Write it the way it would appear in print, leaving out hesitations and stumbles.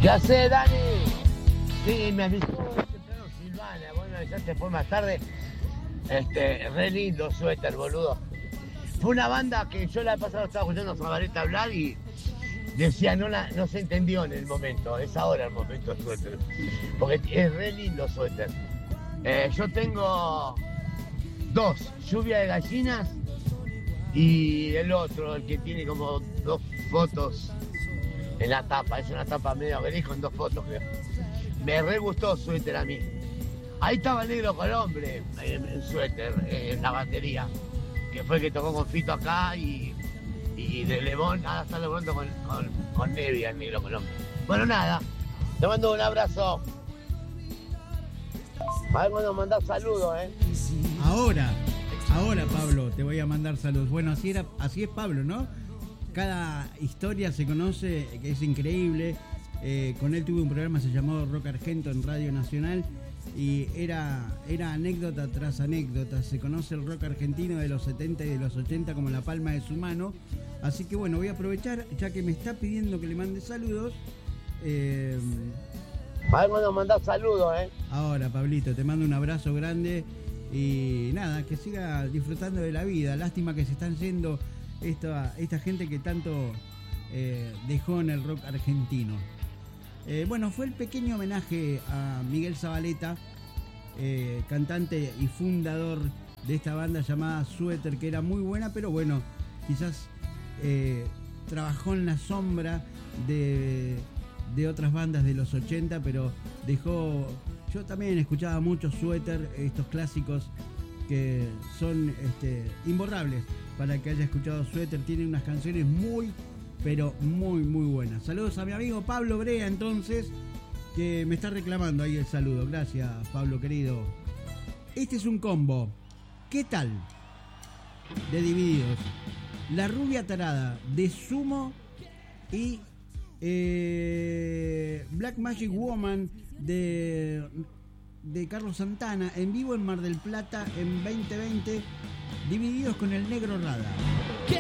¿Qué hace, Dani? Sí, me avisó temprano Silvana, bueno, ya se fue más tarde. Re lindo suéter, boludo. Fue una banda que yo la pasada estaba escuchando a Zabaleta hablar y decía, no se entendió en el momento, es ahora el momento del suéter. Porque es re lindo suéter. Yo tengo dos, lluvia de gallinas y el otro, el que tiene como dos fotos en la tapa. Es una tapa medio gris con dos fotos, creo. Me re gustó suéter a mí. Ahí estaba el Negro Colombre en suéter, en la batería, que fue el que tocó con Fito acá y de Lemón, nada, está logrando con Nevia el Negro Colombre. Bueno, nada, te mando un abrazo. A ver cuando mandás saludos, Ahora, Pablo, te voy a mandar saludos. Bueno, así es Pablo, ¿no? Cada historia se conoce, que es increíble. Con él tuve un programa se llamó Rock Argento en Radio Nacional y era anécdota tras anécdota. Se conoce el rock argentino de los 70 y de los 80 como la palma de su mano. Así que bueno, voy a aprovechar, ya que me está pidiendo que le mande saludos. A ver cuando mandás saludos, Ahora, Pablito, te mando un abrazo grande y nada, que siga disfrutando de la vida. Lástima que se están yendo esta gente que tanto dejó en el rock argentino. Bueno, fue el pequeño homenaje a Miguel Zabaleta, cantante y fundador de esta banda llamada Suéter, que era muy buena, pero bueno, quizás trabajó en la sombra de otras bandas de los 80, pero dejó... Yo también escuchaba mucho Suéter, estos clásicos que son imborrables. Para el que haya escuchado Suéter, tiene unas canciones muy, pero muy, muy buenas. Saludos a mi amigo Pablo Brea, entonces, que me está reclamando ahí el saludo. Gracias, Pablo, querido. Este es un combo. ¿Qué tal? De Divididos. La Rubia Tarada, de Sumo y Black Magic Woman de Carlos Santana, en vivo en Mar del Plata en 2020, Divididos con el Negro Rada. ¿Qué